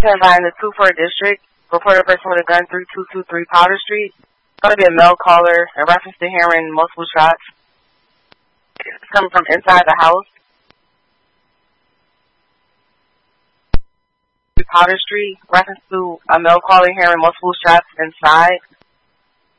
in the 2-4 district. Reported a person with a gun 3223 Powder Street. It's going to be a male caller in reference to hearing multiple shots. It's coming from inside the house. Powder Street. Reference to a male caller hearing multiple shots inside.